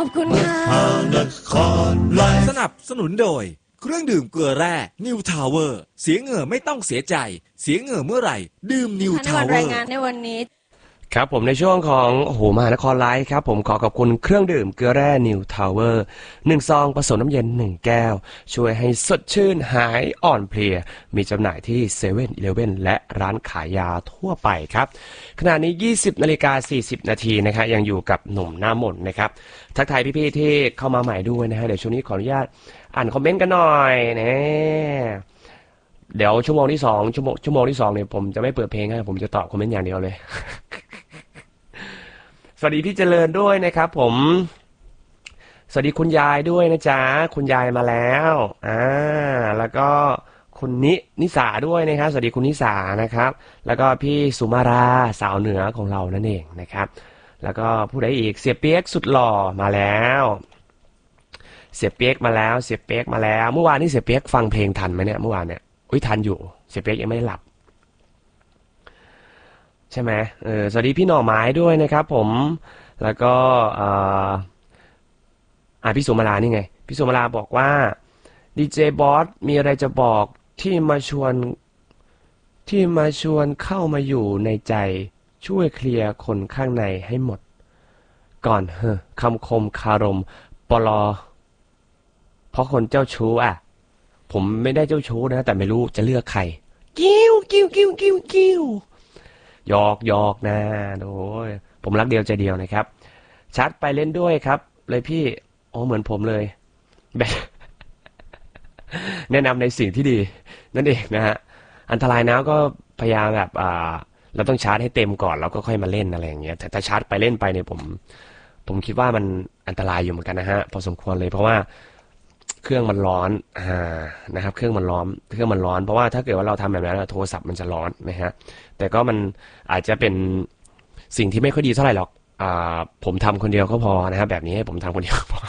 อบคุณค่ะสนับสนุนโดยเครื่องดื่มเกลือแร่นิวทาวเวอร์เสียเหงื่อไม่ต้องเสียใจเสียเหงื่อเมื่อไหร่ดื่มนิวทาวเวอร์รายงานในวันนี้ครับผมในช่วงของมหานครไลฟ์ครับผมขอขอบคุณเครื่องดื่มเกลือแร่นิวทาวเวอร์1ซองผสมน้ำเย็น1แก้วช่วยให้สดชื่นหายอ่อนเพลียมีจำหน่ายที่เซเว่นอีเลฟเว่นและร้านขายยาทั่วไปครับขณะนี้ 20:40 นาทีนะครับยังอยู่กับหนุ่มหน้ามนต์นะครับทักทายพี่ๆที่เข้ามาใหม่ด้วยนะฮะเดี๋ยวช่วงนี้ขออนุญาตอ่านคอมเมนต์กันหน่อยนะเดี๋ยวชั่วโมงที่2ชั่วโมงที่2เนี่ยผมจะไม่เปิดเพลงให้ผมจะตอบคอมเมนต์อย่างเดียวเลย สวัสดีพี่เจริญด้วยนะครับผมสวัสดีคุณยายด้วยนะจ๊ะคุณยายมาแล้วแล้วก็คุณนิสาด้วยนะครับสวัสดีคุณนิสานะครับแล้วก็พี่สุมาราสาวเหนือของเรานั่นเองนะครับแล้วก็ผู้ใดอีกเสียเปียกสุดหล่อมาแล้วเสียเปียกมาแล้วเสียเปียกมาแล้วเมื่อวานนี้เสียเปียกฟังเพลงทันไหมเนี่ยเมื่อวานเนี่ยทันอยู่เสียเปียกยังไม่หลับใช่ไหมสวัสดีพี่หน่อไม้ด้วยนะครับผมแล้วก็พี่สุมาลานี่ไงพี่สุมาลาบอกว่าดีเจบอสมีอะไรจะบอกที่มาชวนเข้ามาอยู่ในใจช่วยเคลียร์คนข้างในให้หมดก่อนคำคมคารมปลอเพราะคนเจ้าชู้ผมไม่ได้เจ้าชู้นะแต่ไม่รู้จะเลือกใครกิ้วหยอกนะโอ้ยผมรักเดียวใจเดียวนะครับชัดไปเล่นด้วยครับเลยพี่เหมือนผมเลยแบบแนะนำในสิ่งที่ดีนั่นเองนะฮะอันตรายนะก็พยายามแบบเราต้องชาร์จให้เต็มก่อนแล้วก็ค่อยมาเล่นอะไรอย่างเงี้ยแต่ถ้าชาร์จไปเล่นไปเนี่ยผมคิดว่ามันอันตรายอยู่เหมือนกันนะฮะพอสมควรเลยเพราะว่าเครื่องมันร้อนนะครับเครื่องมันร้อนเพราะว่าถ้าเกิดว่าเราทำแบบนั้นโทรศัพท์มันจะร้อนนะฮะแต่ก็มันอาจจะเป็นสิ่งที่ไม่ค่อยดีเท่าไหร่หรอกผมทำคนเดียวก็พอนะครับแบบนี้ให้ผมทำคนเดียวก็พอ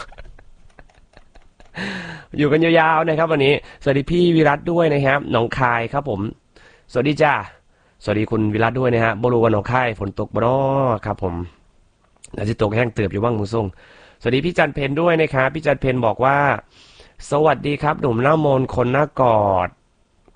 อยู่กันยาวๆนะครับวันนี้สวัสดีพี่วิรัตด้วยนะครับหนองคายครับผมสวัสดีจ้าสวัสดีคุณวิรัตด้วยนะฮะบรูวันหนองคายฝนตกบ่ครับผมน่าจะตกแห้งเติบอยู่บ้างมุงส่งสวัสดีพี่จันเพนด้วยนะครับพี่จันเพนบอกว่าสวัสดีครับหนุ่มหน้ามนต์คนหน้ากอด